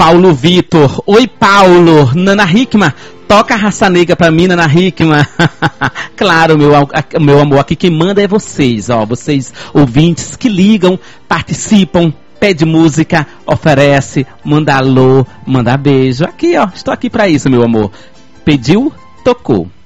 Paulo Vitor. Oi, Paulo. Nana Hickman, toca a Raça Negra pra mim, Nana Hickman. Claro, meu amor, aqui quem manda é vocês, ó. Vocês, ouvintes, que ligam, participam, pede música, oferece, manda alô, manda beijo. Aqui, ó, estou aqui pra isso, meu amor. Pediu, tocou.